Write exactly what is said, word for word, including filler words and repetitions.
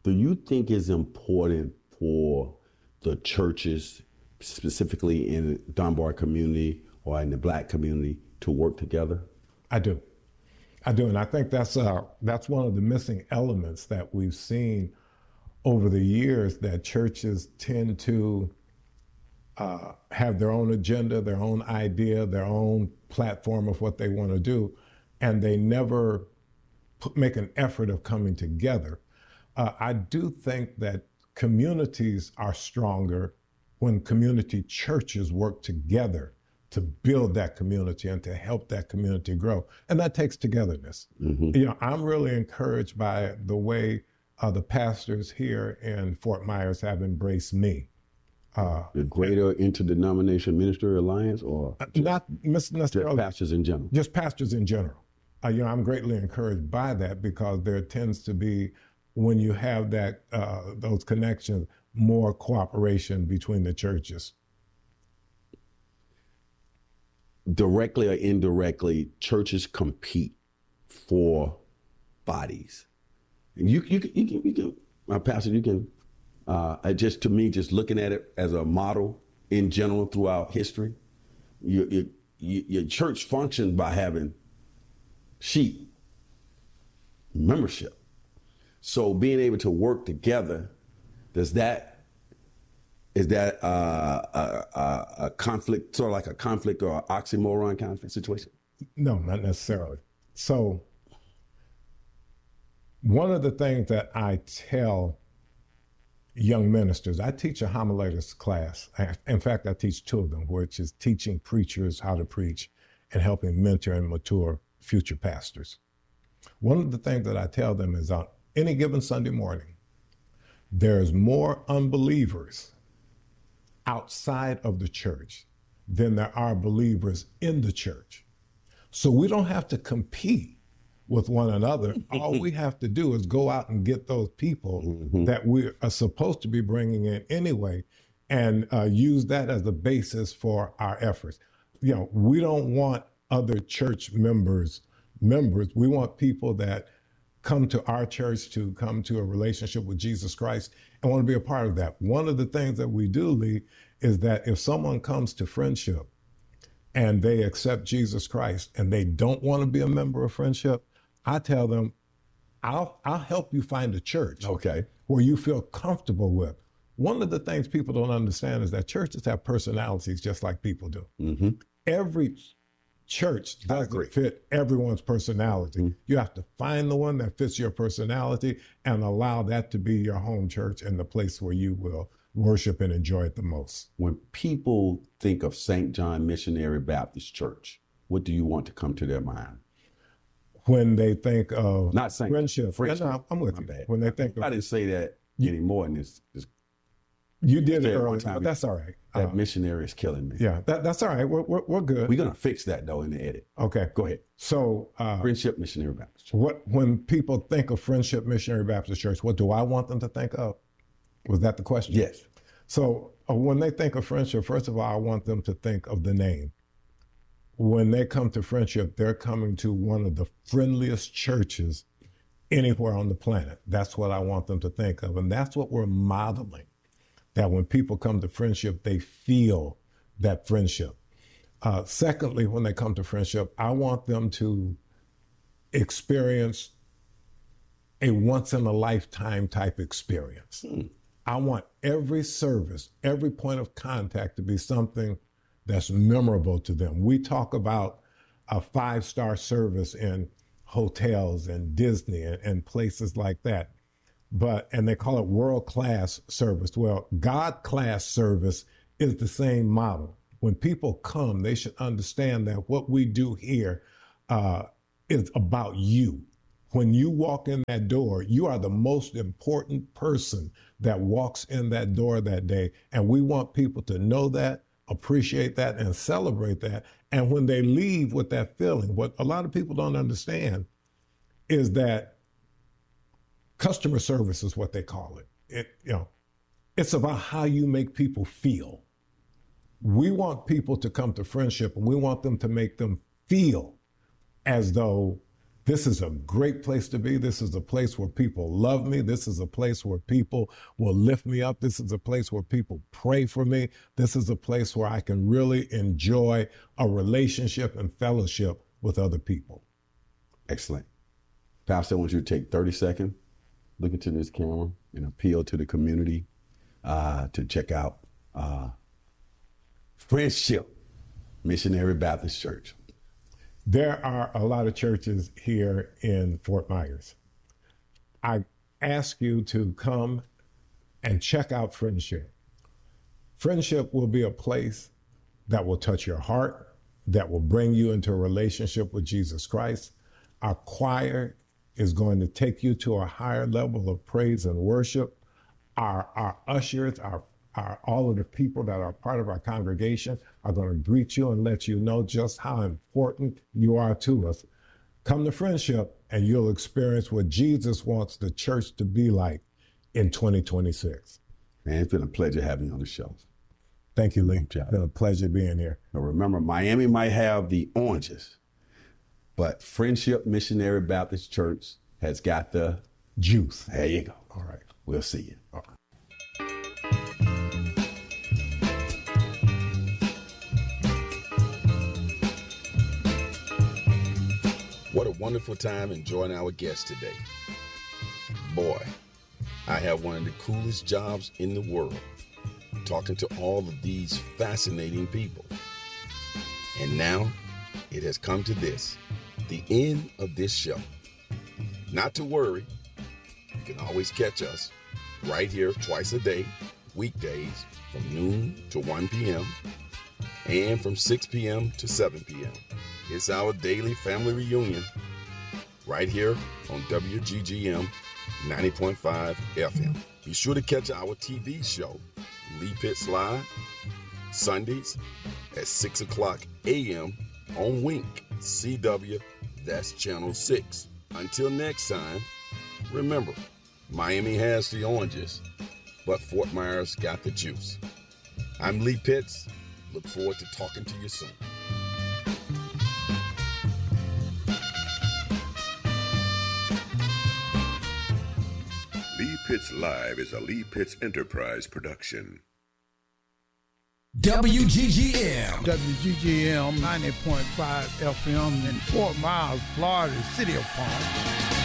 Do you think it's important for the churches, specifically in the Dunbar community or in the Black community, to work together? I do. I do. And I think that's uh, that's one of the missing elements that we've seen over the years, that churches tend to uh, have their own agenda, their own idea, their own platform of what they want to do, and they never put, make an effort of coming together. Uh, I do think that communities are stronger when community churches work together to build that community and to help that community grow. And that takes togetherness. Mm-hmm. You know, I'm really encouraged by the way uh, the pastors here in Fort Myers have embraced me. Uh, the Greater Interdenomination Ministry Alliance, or just, not necessarily just pastors in general? Just pastors in general. Uh, you know, I'm greatly encouraged by that, because there tends to be, when you have that uh, those connections, more cooperation between the churches. Directly or indirectly, churches compete for bodies. You, you, you, you, you can, my pastor, you can, uh, just to me, just looking at it as a model in general throughout history, you, you, you, your church functions by having sheep, membership. So being able to work together, does that, is that uh, a, a, a conflict, sort of like a conflict or an oxymoron kind of situation? No, not necessarily. So one of the things that I tell young ministers, I teach a homiletics class. I, in fact, I teach two of them, which is teaching preachers how to preach and helping mentor and mature future pastors. One of the things that I tell them is on any given Sunday morning, there's more unbelievers outside of the church than there are believers in the church. So we don't have to compete with one another. All we have to do is go out and get those people mm-hmm. that we are supposed to be bringing in anyway, and uh, use that as the basis for our efforts. You know, we don't want other church members, members. We want people that come to our church to come to a relationship with Jesus Christ and want to be a part of that. One of the things that we do, Lee, is that if someone comes to Friendship and they accept Jesus Christ and they don't want to be a member of Friendship, I tell them, I'll I'll help you find a church okay. where you feel comfortable with. One of the things people don't understand is that churches have personalities just like people do. Mm-hmm. Every church doesn't fit everyone's personality. Mm-hmm. You have to find the one that fits your personality and allow that to be your home church and the place where you will worship and enjoy it the most. When people think of Saint John Missionary Baptist Church, what do you want to come to their mind? When they think of not Saint Friendship, Friendship. No, I'm with My you. bad. When they think of, I didn't say that anymore in this. this you did it earlier, but that's all right. That uh, missionary is killing me. Yeah, that, that's all right. We're, we're, we're good. We're going to fix that, though, in the edit. Okay. Go ahead. So, uh, Friendship Missionary Baptist Church. What, when people think of Friendship Missionary Baptist Church, what do I want them to think of? Was that the question? Yes. So uh, when they think of Friendship, first of all, I want them to think of the name. When they come to Friendship, they're coming to one of the friendliest churches anywhere on the planet. That's what I want them to think of. And that's what we're modeling. That when people come to Friendship, they feel that friendship. Uh, secondly, when they come to Friendship, I want them to experience a once-in-a-lifetime type experience. Mm. I want every service, every point of contact to be something that's memorable to them. We talk about a five-star service in hotels and Disney and, and places like that. But, and they call it world-class service. Well, God-class service is the same model. When people come, they should understand that what we do here uh, is about you. When you walk in that door, you are the most important person that walks in that door that day. And we want people to know that, appreciate that, and celebrate that. And when they leave with that feeling, what a lot of people don't understand is that customer service is what they call it. It, you know, it's about how you make people feel. We want people to come to Friendship, and we want them to make them feel as though This is a great place to be. This is a place where people love me. This is a place where people will lift me up. This is a place where people pray for me. This is a place where I can really enjoy a relationship and fellowship with other people. Excellent. Pastor, I want you to take thirty seconds, look into this camera, and appeal to the community uh, to check out uh, Friendship Missionary Baptist Church. There are a lot of churches here in Fort Myers. I ask you to come and check out Friendship. Friendship will be a place that will touch your heart, that will bring you into a relationship with Jesus Christ. Our choir is going to take you to a higher level of praise and worship. Our, our ushers, our, our, all of the people that are part of our congregation are going to greet you and let you know just how important you are to us. Come to Friendship and you'll experience what Jesus wants the church to be like in twenty twenty-six. Man, it's been a pleasure having you on the show. Thank you, Lee. It's been a pleasure being here. Now remember, Miami might have the oranges, but Friendship Missionary Baptist Church has got the juice. There you go. All right. We'll see you. All right. What a wonderful time enjoying our guest today. Boy, I have one of the coolest jobs in the world, talking to all of these fascinating people. And now it has come to this, the end of this show. Not to worry, you can always catch us right here twice a day, weekdays from noon to one p.m. and from six p.m. to seven p.m. It's our daily family reunion right here on W G G M ninety point five F M. Be sure to catch our T V show, Lee Pitts Live, Sundays at six o'clock a.m. on Wink, C W, that's Channel six. Until next time, remember, Miami has the oranges, but Fort Myers got the juice. I'm Lee Pitts. Look forward to talking to you soon. Lee Pitts Live is a Lee Pitts Enterprise production. W G G M. W G G M ninety point five F M in Fort Myers, Florida, City of Palm.